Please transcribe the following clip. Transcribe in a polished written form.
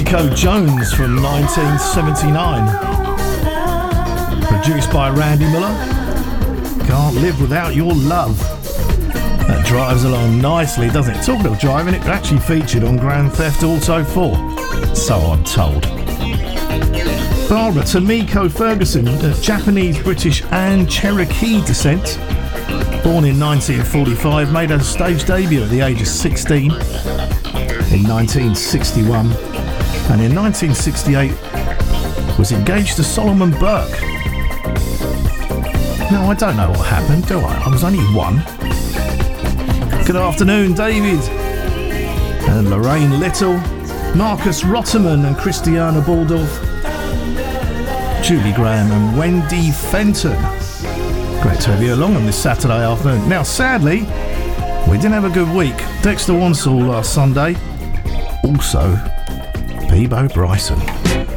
Mexico Jones from 1979. Produced by Randy Miller. Can't Live Without Your Love. That drives along nicely, doesn't it? Talking of driving, it actually featured on Grand Theft Auto 4. So I'm told. Barbara Tomiko Ferguson, Japanese, British and Cherokee descent. Born in 1945, made her stage debut at the age of 16 in 1961. And in 1968 was engaged to Solomon Burke. No, I don't know what happened, do I? I was only one. Good afternoon, David and Lorraine Little, Marcus Rotterman and Christiana Baldorf, Julie Graham and Wendy Fenton. Great to have you along on this Saturday afternoon. Now, sadly, we didn't have a good week. Dexter Wansell last Sunday. Also, Peebo Bryson.